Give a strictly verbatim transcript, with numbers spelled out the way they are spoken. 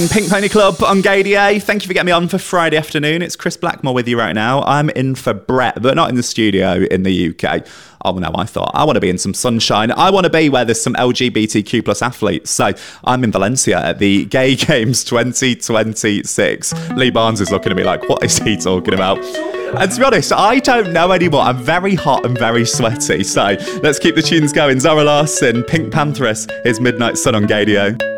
Pink Pony Club on Gaydio. Thank you for getting me on for Friday afternoon. It's Chris Blackmore with you right now. I'm in for Brett, but not in the studio in the U K. Oh no, I thought I want to be in some sunshine. I want to be where there's some L G B T Q plus athletes. So I'm in Valencia at the Gay Games twenty twenty-six. Lee Barnes is looking at me like, what is he talking about? And to be honest, I don't know anymore. I'm very hot and very sweaty. So let's keep the tunes going. Zara Larsson, Pink Pantheress, is Midnight Sun on Gaydio.